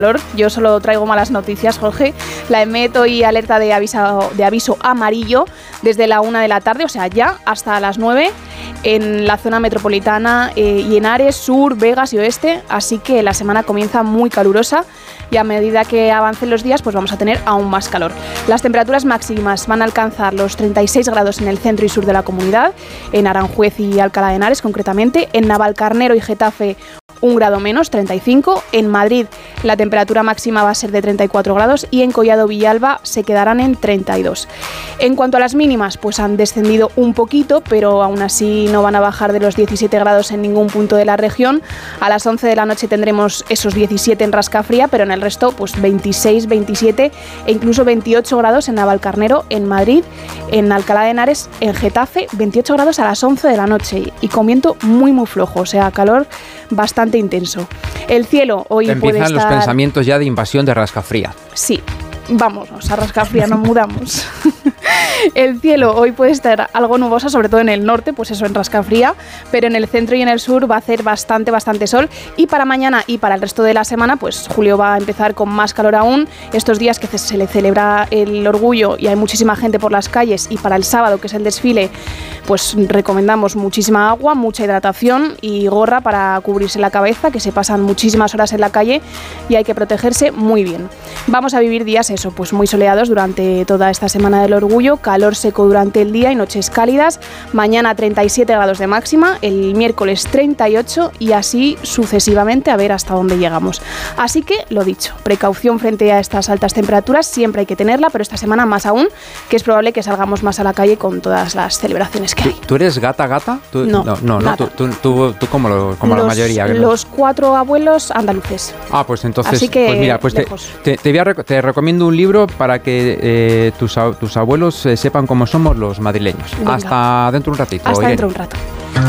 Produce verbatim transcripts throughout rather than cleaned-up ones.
Yo solo traigo malas noticias, Jorge. La EMET hoy alerta de aviso, de aviso amarillo desde la una de la tarde, o sea, ya hasta las nueve, en la zona metropolitana eh, y en Ares, Sur, Vegas y Oeste. Así que la semana comienza muy calurosa y a medida que avancen los días, pues vamos a tener aún más calor. Las temperaturas máximas van a alcanzar los treinta y seis grados en el centro y sur de la comunidad, en Aranjuez y Alcalá de Henares concretamente, en Navalcarnero y Getafe un grado menos, treinta y cinco. En Madrid la temperatura máxima va a ser de treinta y cuatro grados y en Collado Villalba se quedarán en treinta y dos. En cuanto a las mínimas, pues han descendido un poquito, pero aún así no van a bajar de los diecisiete grados en ningún punto de la región. A las once de la noche tendremos esos diecisiete en Rascafría, pero en el resto pues veintiséis, veintisiete e incluso veintiocho grados en Navalcarnero, en Madrid, en Alcalá de Henares, en Getafe, veintiocho grados a las once de la noche y con viento muy muy flojo, o sea, calor bastante intenso. El cielo hoy Empiezan puede estar... los pensamientos ya de invasión de Rascafría. Sí, vámonos, a Rascafría nos mudamos. El cielo hoy puede estar algo nuboso, sobre todo en el norte, pues eso, en Rascafría, pero en el centro y en el sur va a hacer bastante, bastante sol. Y para mañana y para el resto de la semana, pues julio va a empezar con más calor aún. Estos días que se le celebra el orgullo y hay muchísima gente por las calles, y para el sábado, que es el desfile, pues recomendamos muchísima agua, mucha hidratación y gorra para cubrirse la cabeza, que se pasan muchísimas horas en la calle y hay que protegerse muy bien. Vamos a vivir días, eso, pues muy soleados durante toda esta semana del orgullo, calor seco durante el día y noches cálidas. Mañana treinta y siete grados de máxima, el miércoles treinta y ocho y así sucesivamente, a ver hasta dónde llegamos. Así que, lo dicho, precaución frente a estas altas temperaturas, siempre hay que tenerla, pero esta semana más aún, que es probable que salgamos más a la calle con todas las celebraciones que hay. ¿Tú eres gata, gata? ¿Tú, no, no, no, no tú, tú, tú, tú como, lo, como los, la mayoría. Los cuatro abuelos andaluces. Ah, pues entonces, así que, pues mira, pues te, te, te, voy a, te recomiendo un libro para que eh, tus, tus abuelos eh, sepan cómo somos los madrileños. Venga. Hasta dentro de un ratito. Hasta Irene. dentro de un rato.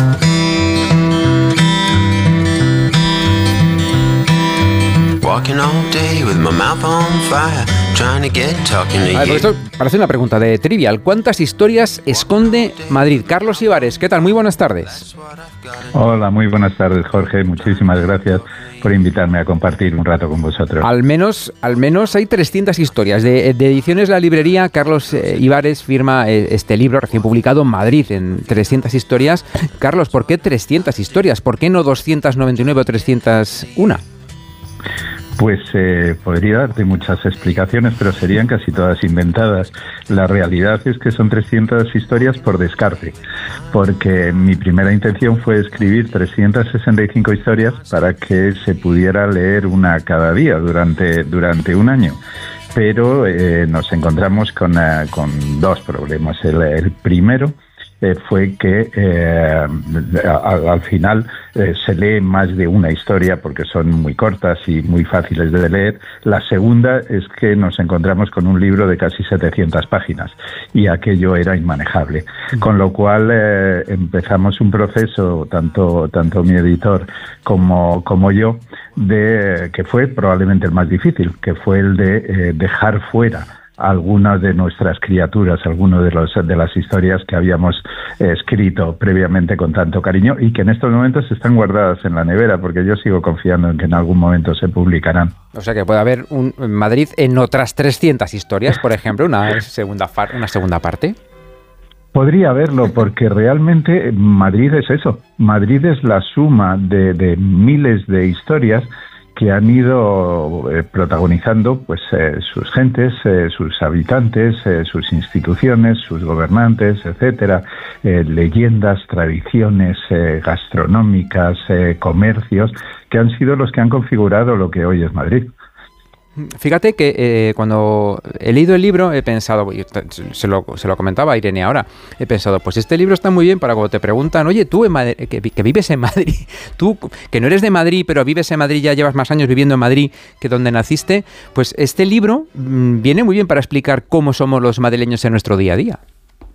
A ver, esto parece una pregunta de Trivial. ¿Cuántas historias esconde Madrid? Carlos Ibares, ¿qué tal? Muy buenas tardes. Hola, muy buenas tardes, Jorge. Muchísimas gracias por invitarme a compartir un rato con vosotros. Al menos, al menos hay trescientas historias. De, de Ediciones La Librería, Carlos eh, Ibares firma eh, este libro recién publicado, Madrid, en trescientas historias. Carlos, ¿por qué trescientas historias? ¿Por qué no doscientas noventa y nueve o trescientos uno? Pues eh, podría darte muchas explicaciones, pero serían casi todas inventadas. La realidad es que son trescientas historias por descarte, porque mi primera intención fue escribir trescientas sesenta y cinco historias para que se pudiera leer una cada día durante, durante un año. Pero eh, nos encontramos con, uh, con dos problemas. El, el primero Eh, fue que eh, al, al final eh, se lee más de una historia porque son muy cortas y muy fáciles de leer. La segunda es que nos encontramos con un libro de casi setecientas páginas y aquello era inmanejable. Con lo cual eh, empezamos un proceso, tanto, tanto mi editor como, como yo, de que fue probablemente el más difícil, que fue el de eh, dejar fuera algunas de nuestras criaturas, algunas de, los, de las historias que habíamos eh, escrito previamente con tanto cariño y que en estos momentos están guardadas en la nevera, porque yo sigo confiando en que en algún momento se publicarán. O sea que puede haber un Madrid en otras trescientas historias, por ejemplo, una segunda, una segunda parte. Podría haberlo, porque realmente Madrid es eso. Madrid es la suma de, de miles de historias que han ido eh, protagonizando pues eh, sus gentes, eh, sus habitantes, eh, sus instituciones, sus gobernantes, etcétera, eh, leyendas, tradiciones eh, gastronómicas, eh, comercios, que han sido los que han configurado lo que hoy es Madrid. Fíjate que eh, cuando he leído el libro he pensado, se lo, se lo comentaba a Irene ahora, he pensado, pues este libro está muy bien para cuando te preguntan, oye, tú en Madrid, que, que vives en Madrid, tú que no eres de Madrid, pero vives en Madrid, ya llevas más años viviendo en Madrid que donde naciste, pues este libro mmm, viene muy bien para explicar cómo somos los madrileños en nuestro día a día.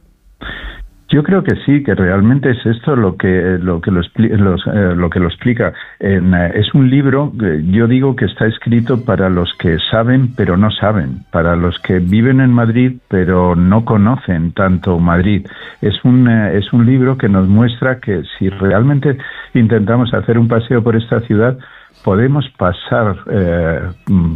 Yo creo que sí, que realmente es esto lo que lo que lo, los, eh, lo que lo explica. En, eh, es un libro, eh, yo digo que está escrito para los que saben pero no saben, para los que viven en Madrid pero no conocen tanto Madrid. Es un eh, es un libro que nos muestra que si realmente intentamos hacer un paseo por esta ciudad, podemos pasar eh,